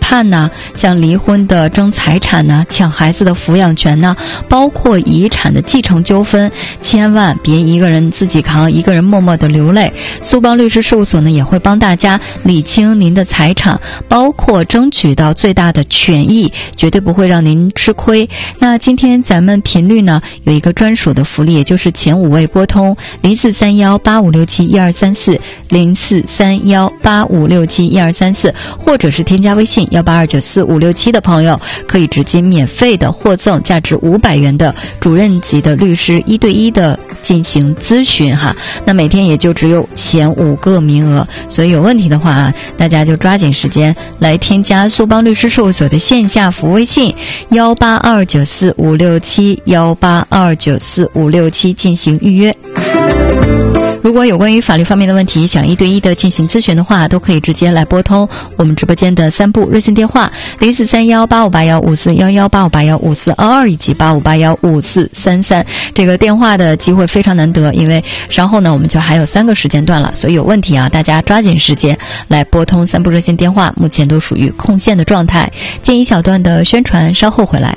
判呢，像离婚的争财产呢，抢孩子的抚养权呢，包括遗产的继承纠纷，千万别一个人自己扛，一个人默默的流泪。苏邦律师事务所呢，也会帮大家理清您的财产，包括争取到最大的权益，绝对不会让您吃亏。那今天咱们频率呢有一个专属的福利，也就是前5位拨通043185671234 043185671234，或者是添加微信182945567的朋友，可以直接免费的获赠价值500元的主任级的律师1对1的进行咨询哈。那每天也就只有前5个名额，所以有问题的话啊，大家就抓紧时间来添加苏邦律师事务所的线下服务微信182945567 182945567进行预约。如果有关于法律方面的问题想1对1的进行咨询的话，都可以直接来拨通我们直播间的3部热线电话04318581541185815422以及85815433。这个电话的机会非常难得，因为稍后呢我们就还有3个时间段了，所以有问题啊，大家抓紧时间来拨通3部热线电话，目前都属于空线的状态。进一小段的宣传，稍后回来。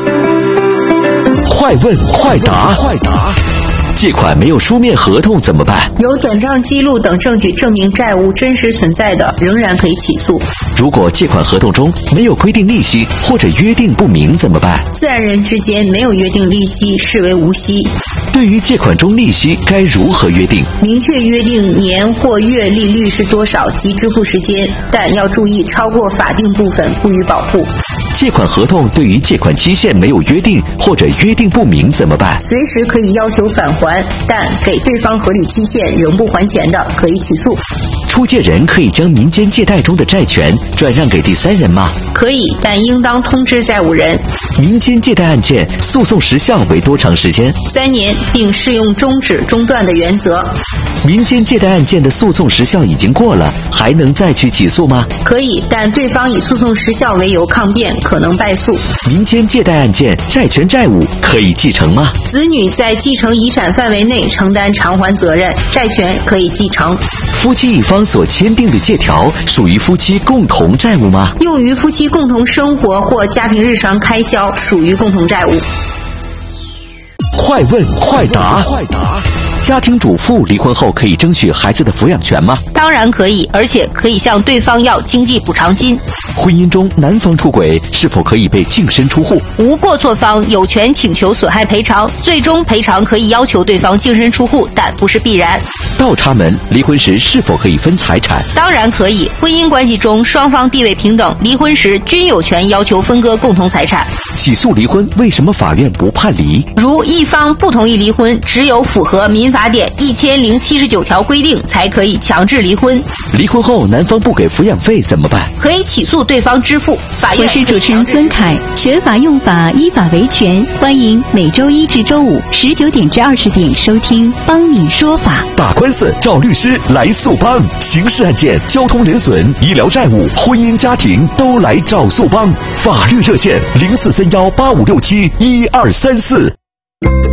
快问快答，借款没有书面合同怎么办？ 有转账记录等证据证明债务真实存在的，仍然可以起诉。 如果借款合同中没有规定利息或者约定不明怎么办？ 自然人之间没有约定利息，视为无息。 对于借款中利息该如何约定？ 明确约定年或月利率是多少及支付时间，但要注意超过法定部分不予保护。 借款合同对于借款期限没有约定或者约定不明怎么办？ 随时可以要求返还，但给对方合理期限仍不还钱的，可以起诉。 出借人可以将民间借贷中的债权转让给第三人吗？ 可以，但应当通知债务人。 民间借贷案件诉讼时效为多长时间？3 年，并适用终止中断的原则。 民间借贷案件的诉讼时效已经过了，还能再去起诉吗？ 可以，但对方以诉讼时效为由抗辩，可能败诉。 民间借贷案件债权债务可以继承吗？ 子女在继承遗产范围内承担偿还责任，债权可以继承。 夫妻一方所签订的借条属于夫妻共同债务吗？ 用于夫妻共同生活或家庭日常开销，属于共同债务。 快问快答。家庭主妇离婚后可以争取孩子的抚养权吗？ 当然可以，而且可以向对方要经济补偿金。 婚姻中男方出轨是否可以被净身出户？ 无过错方有权请求损害赔偿，最终赔偿可以要求对方净身出户，但不是必然。 倒插门离婚时是否可以分财产？ 当然可以，婚姻关系中双方地位平等，离婚时均有权要求分割共同财产。 起诉离婚为什么法院不判离？ 如一方不同意离婚，只有符合民法典1079条规定才可以强制离婚。 离婚后男方不给抚养费怎么办？ 可以起诉对方支付。 我是主持人孙凯，学法用法，依法维权，欢迎每周1至周519点至20点收听帮你说法。 打官司找律师来速帮，刑事案件、交通人损、医疗债务、婚姻家庭都来找速帮。法律热线043185671234。